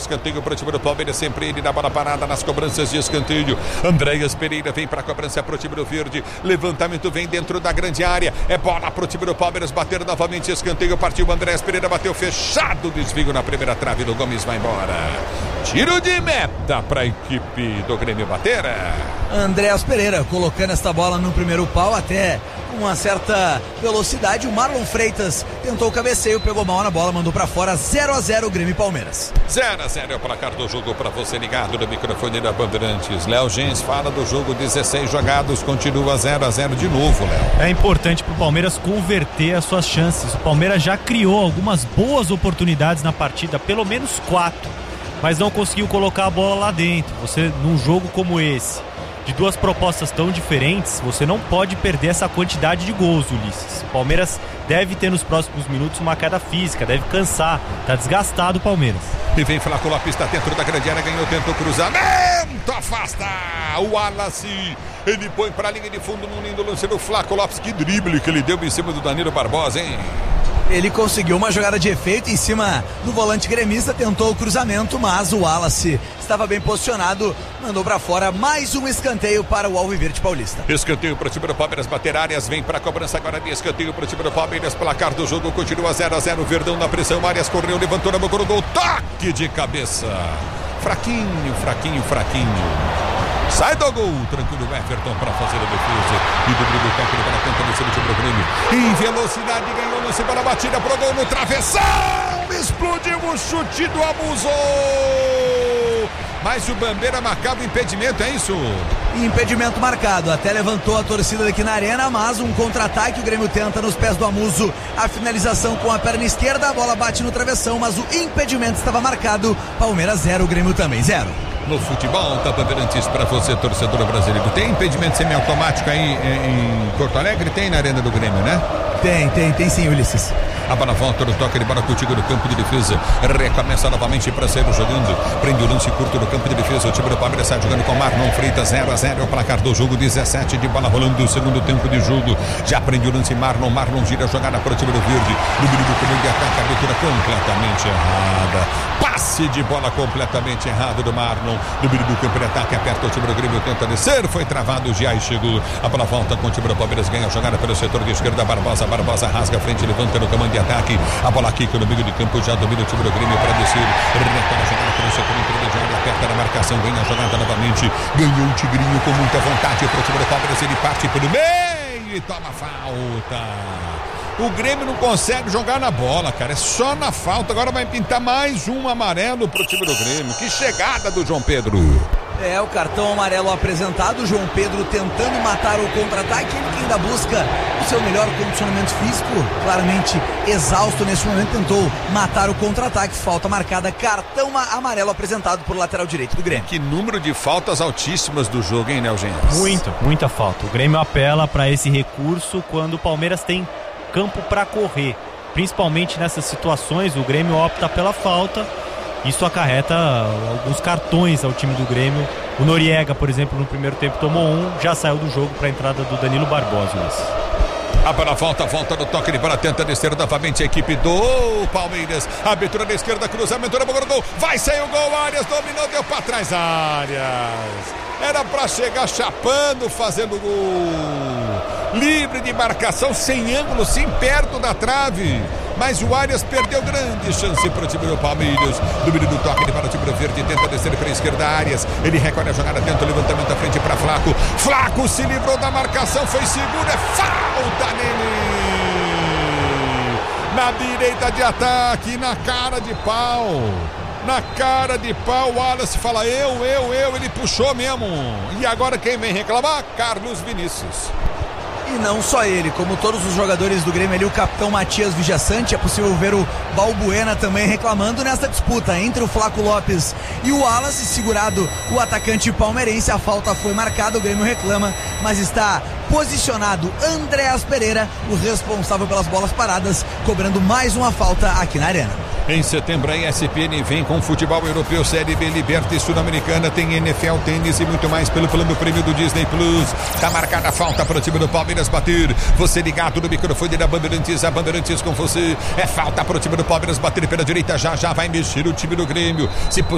escanteio para o time do Palmeiras, sempre ele na bola parada nas cobranças de escanteio. Andréas Pereira vem para a cobrança para o time do Verde, levantamento vem dentro da grande área, é bola para o time do Palmeiras, bater novamente escanteio, partiu Andréas Pereira, bateu fechado, desvio na primeira trave do Gomes, vai embora. Tiro de meta para a equipe do Grêmio bater. Andréas Pereira colocando esta bola no primeiro pau, até com uma certa velocidade. O Marlon Freitas tentou o cabeceio, pegou mal na bola, mandou pra fora. 0-0 Grêmio e Palmeiras. 0-0 é o placar do jogo para você ligado no microfone da Bandeirantes. Léo Gens fala do jogo, 16 jogados, continua 0-0 de novo, Léo. É importante pro Palmeiras converter as suas chances. O Palmeiras já criou algumas boas oportunidades na partida, pelo menos 4, mas não conseguiu colocar a bola lá dentro. Você, num jogo como esse, de duas propostas tão diferentes, você não pode perder essa quantidade de gols, Ulisses. O Palmeiras deve ter nos próximos minutos uma queda física, deve cansar, tá desgastado o Palmeiras. E vem Flaco Lopes, está dentro da grande área, ganhou, tentou cruzamento, afasta o Wallace, ele põe para a linha de fundo num lindo lance do Flaco Lopes, que drible que ele deu em cima do Danilo Barbosa, hein? Ele conseguiu uma jogada de efeito em cima do volante gremista, tentou o cruzamento, mas o Wallace estava bem posicionado, mandou para fora. Mais um escanteio para o Alviverde Paulista. Escanteio para o time do Palmeiras bater áreas, vem para a cobrança agora de escanteio para o time do Palmeiras, placar do jogo continua 0-0, Verdão na pressão, Arias correu, levantou na boca do gol, toque de cabeça, fraquinho. Sai do gol, tranquilo Everton para fazer a defesa. E do drible técnico para tenta descer o time do Grêmio. Em velocidade, ganhou lance para a batida, pro gol no travessão. Explodiu o chute do Abuso. Mas o Bandeira marcava impedimento, é isso? Impedimento marcado, até levantou a torcida aqui na arena, mas um contra-ataque o Grêmio tenta nos pés do Amuso, a finalização com a perna esquerda, a bola bate no travessão, mas o impedimento estava marcado. Palmeiras 0, Grêmio também 0. No futebol, tá Bandeirantes para você, torcedor brasileiro. Tem impedimento semiautomático aí em Porto Alegre? Tem na arena do Grêmio, né? Tem sim, Ulisses. A bola volta no toque de bola contigo no campo de defesa. Recomeça novamente para sair jogando. Prende o lance curto no campo de defesa. O time do Palmeiras sai jogando com Marlon Freitas. 0-0 é o placar do jogo. 17 de bola rolando o segundo tempo de jogo. Já prende o lance Marlon. Marlon gira a jogada para o time do Verde. No meio do comando de ataque, a abertura completamente errada. Passe de bola completamente errado do Marlon. No meio do campo de ataque, aperta o time do Grêmio, tenta descer. Foi travado, já chegou. A bola volta com o time do Palmeiras. Ganha a jogada pelo setor de esquerda. Barbosa rasga a frente, levanta no comando de ataque. A bola aqui no meio de campo, já domina o time do Grêmio para descer. Retorna a jogada pelo setor intermediário, aperta na marcação, ganha a jogada novamente. Ganhou o Tigrinho com muita vontade para o time do Palmeiras. Ele parte pelo meio e toma falta. O Grêmio não consegue jogar na bola, cara. É só na falta. Agora vai pintar mais um amarelo pro time do Grêmio. Que chegada do João Pedro. É, o cartão amarelo apresentado, João Pedro tentando matar o contra-ataque, ele que ainda busca o seu melhor condicionamento físico, claramente exausto nesse momento, tentou matar o contra-ataque, falta marcada, cartão amarelo apresentado por lateral direito do Grêmio. Que número de faltas altíssimas do jogo, hein, Nelgens? Muita falta. O Grêmio apela para esse recurso quando o Palmeiras tem campo para correr, principalmente nessas situações o Grêmio opta pela falta. Isso acarreta alguns cartões ao time do Grêmio. O Noriega, por exemplo, no primeiro tempo tomou um, já saiu do jogo para a entrada do Danilo Barbosa. A bola volta no toque de bola, tenta descer novamente a equipe do Palmeiras. Abertura da esquerda, cruzamento na boca do gol. Vai sair o gol, Arias dominou, deu para trás, Arias. Era para chegar chapando, fazendo gol. Livre de marcação, sem ângulo, sim, perto da trave. Mas o Arias perdeu grande chance para o time do Palmeiras. Domínio do toque de para o time do Verde, tenta descer para a esquerda, Arias. Ele recolhe a jogada, tenta o levantamento à frente para Flaco. Flaco se livrou da marcação, foi seguro, é falta nele. Na direita de ataque, na cara de pau. Na cara de pau, o Wallace fala eu, ele puxou mesmo. E agora quem vem reclamar? Carlos Vinícius. E não só ele, como todos os jogadores do Grêmio ali, o capitão Matias Vijaçante, é possível ver o Balbuena também reclamando nessa disputa entre o Flaco Lopes e o Wallace, segurado o atacante palmeirense, a falta foi marcada, o Grêmio reclama, mas está posicionado Andréas Pereira, o responsável pelas bolas paradas, cobrando mais uma falta aqui na arena. Em setembro a ESPN vem com futebol europeu, Série B, Libertadores Sul-Americana, tem NFL, tênis e muito mais pelo plano prêmio do Disney Plus. Tá marcada a falta para o time do Palmeiras bater. Você ligado no microfone da Bandeirantes, a Bandeirantes com você. É falta para o time do Palmeiras bater pela direita, já vai mexer o time do Grêmio. Se